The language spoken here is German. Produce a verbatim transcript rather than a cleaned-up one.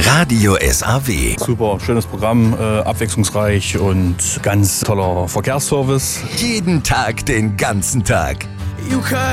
Radio S A W. Super, schönes Programm, äh, abwechslungsreich und ganz toller Verkehrsservice. Jeden Tag, den ganzen Tag. You cut